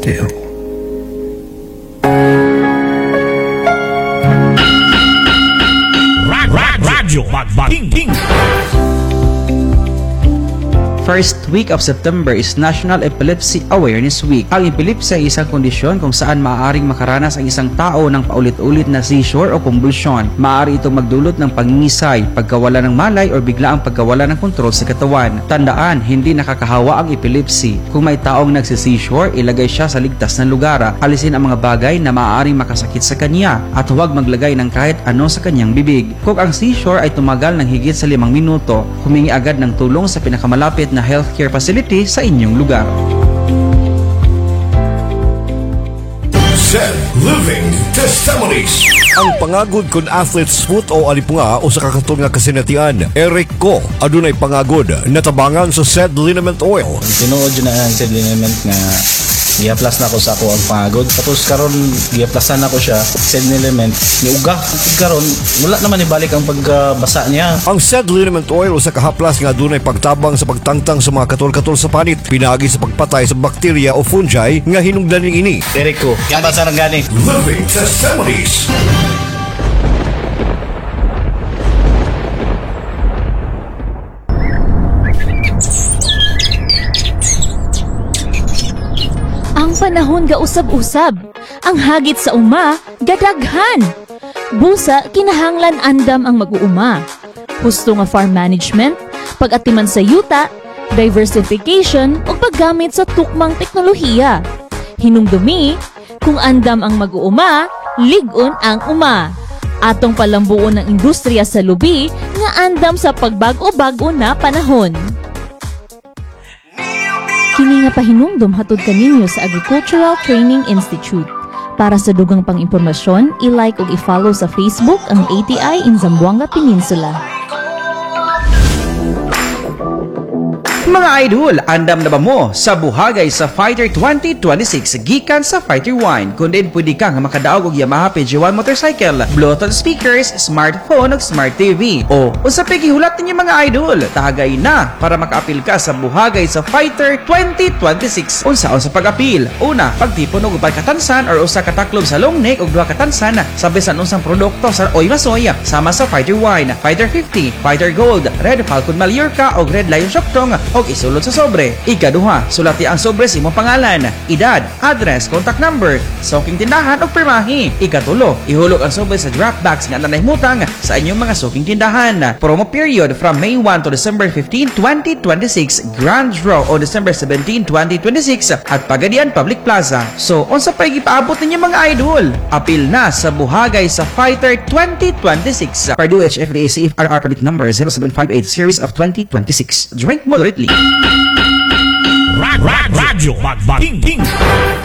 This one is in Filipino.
still. Radyo Magbating. First week of September is National Epilepsy Awareness Week. Ang epilepsy ay isang kondisyon kung saan maaaring makaranas ang isang tao ng paulit-ulit na seizure o convulsion. Maaari itong magdulot ng pangingisay, pagkawala ng malay o biglaang pagkawala ng kontrol sa katawan. Tandaan, hindi nakakahawa ang epilepsy. Kung may taong nagsi-seizure, ilagay siya sa ligtas na lugar. Alisin ang mga bagay na maaaring makasakit sa kanya at huwag maglagay ng kahit ano sa kanyang bibig. Kung ang seizure ay tumagal ng higit sa 5 minuto, humingi agad ng tulong sa pinakamalapit na healthcare facility sa inyong lugar. Zed Living Testimonies. Ang pangagod kun athlete's foot o alipunga o sa kakatol nga kasinatian, Eric Ko, adunay pangagod natabangan sa Zed Liniment Oil. Tinuod yun na ang Zed Liniment nga i-plus na ako sa ako ang pangagod. Tapos karon i-plusan na ko siya Zed Liniment niuga. Karon wala naman ibalik ang pagbasa niya. Ang Zed Liniment Oil o sa kahaplas nga adunay pagtabang sa pagtangtang sa mga katol-katol sa panit, pinagi sa pagpatay sa bakterya o fungi nga hinungdan ini. Eric Ko, yan basa ng gani. Living Testimonies. Ang panahon ga usab-usab, ang hagit sa uma, gadaghan. Busa, kinahanglan andam ang mag-uuma. Husto nga farm management, pag-atiman sa yuta, diversification o paggamit sa tukmang teknolohiya. Hinungdumi, kung andam ang mag-uuma, ligon ang uma. Atong palambuon ng industriya sa lubi nga andam sa pagbago-bago na panahon. Kini nga pahinumdum hatod kaninyo sa Agricultural Training Institute. Para sa dugang pang-impormasyon, i-like ug i-follow sa Facebook ang ATI in Zamboanga Peninsula. Mga idol, andam na ba mo sa buhagay sa Fighter 2026 gikan sa Fighter Wine? Kung din pwede kang makadaog og Yamaha PG1 motorcycle, Bluetooth speakers, smartphone ug smart TV. O sa pagihulat ninyo mga idol, tagay na para makaapil ka sa buhagay sa Fighter 2026. Unsaon sa pag-apil? Una, pagtipon og ubay katansan or usa ka taklob sa long neck ug duha katansan sa bisan unsang produkto sa Oy Masoy sama sa Fighter Wine, Fighter 50, Fighter Gold, Red Falcon Mallorca ug Red Lion Shoktong og isulod sa sobre. Ikaduha, sulati ang sobre sa imong pangalan, edad, address, contact number, soking tindahan o permahi. Ikatulo, ihulog ang sobre sa draft bags nga nanahimutang sa inyong mga soking tindahan. Promo period from May 1 to December 15, 2026, Grand Draw o December 17, 2026 at Pagadian Public Plaza. So, unsa pa gipaabot ninyo mga idol? Apil na sa buhagay sa Fighter 2026. Purdue HFDA CFRR permit number 0758 series of 2026. Drink moderately. Radyo Magbating.